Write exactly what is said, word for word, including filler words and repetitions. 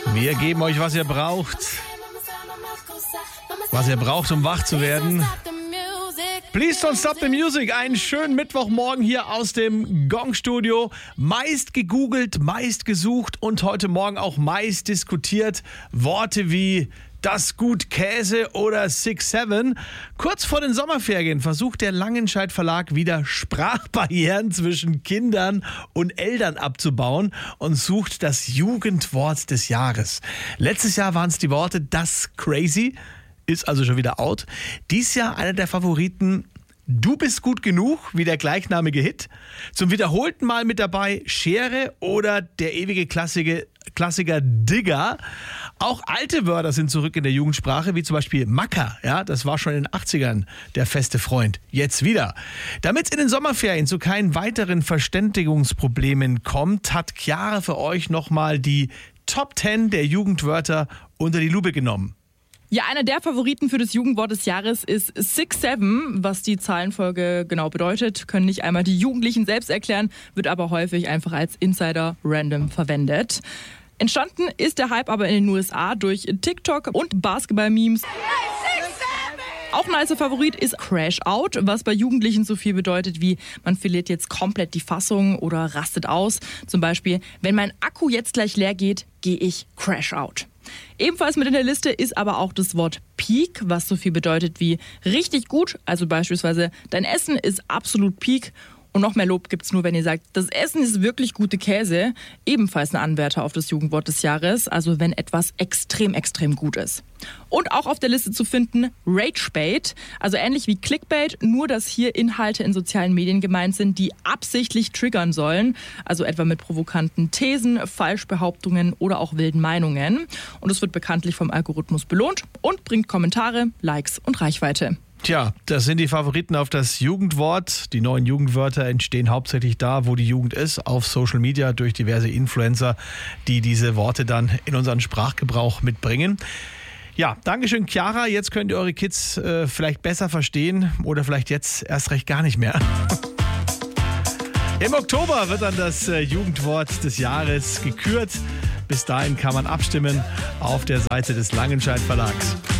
Wir geben euch, was ihr braucht. Was ihr braucht, um wach zu werden. Please don't stop the music. Einen schönen Mittwochmorgen hier aus dem Gong-Studio. Meist gegoogelt, meist gesucht und heute Morgen auch meist diskutiert. Worte wie das Gut Käse oder Six Seven. Kurz vor den Sommerferien versucht der Langenscheidt Verlag wieder Sprachbarrieren zwischen Kindern und Eltern abzubauen und sucht das Jugendwort des Jahres. Letztes Jahr waren es die Worte das crazy, ist also schon wieder out. Dies Jahr einer der Favoriten Du bist gut genug, wie der gleichnamige Hit. Zum wiederholten Mal mit dabei Schere oder der ewige Klassiker, Klassiker Digger. Auch alte Wörter sind zurück in der Jugendsprache, wie zum Beispiel Macker. Ja, das war schon in den achtzigern der feste Freund. Jetzt wieder. Damit es in den Sommerferien zu keinen weiteren Verständigungsproblemen kommt, hat Chiara für euch nochmal die Top zehn der Jugendwörter unter die Lupe genommen. Ja, einer der Favoriten für das Jugendwort des Jahres ist Six Seven. Was die Zahlenfolge genau bedeutet, können nicht einmal die Jugendlichen selbst erklären, wird aber häufig einfach als Insider random verwendet. Entstanden ist der Hype aber in den U S A durch TikTok und Basketball-Memes. Auch ein nicer Favorit ist Crash Out, was bei Jugendlichen so viel bedeutet wie man verliert jetzt komplett die Fassung oder rastet aus. Zum Beispiel, wenn mein Akku jetzt gleich leer geht, gehe ich Crash Out. Ebenfalls mit in der Liste ist aber auch das Wort Peak, was so viel bedeutet wie richtig gut. Also beispielsweise, dein Essen ist absolut Peak. Und noch mehr Lob gibt's nur, wenn ihr sagt, das Essen ist wirklich gute Käse. Ebenfalls ein Anwärter auf das Jugendwort des Jahres, also wenn etwas extrem, extrem gut ist. Und auch auf der Liste zu finden Ragebait, also ähnlich wie Clickbait, nur dass hier Inhalte in sozialen Medien gemeint sind, die absichtlich triggern sollen. Also etwa mit provokanten Thesen, Falschbehauptungen oder auch wilden Meinungen. Und es wird bekanntlich vom Algorithmus belohnt und bringt Kommentare, Likes und Reichweite. Tja, das sind die Favoriten auf das Jugendwort. Die neuen Jugendwörter entstehen hauptsächlich da, wo die Jugend ist, auf Social Media durch diverse Influencer, die diese Worte dann in unseren Sprachgebrauch mitbringen. Ja, Dankeschön, Chiara. Jetzt könnt ihr eure Kids äh, vielleicht besser verstehen oder vielleicht jetzt erst recht gar nicht mehr. Im Oktober wird dann das äh, Jugendwort des Jahres gekürt. Bis dahin kann man abstimmen auf der Seite des Langenscheidt Verlags.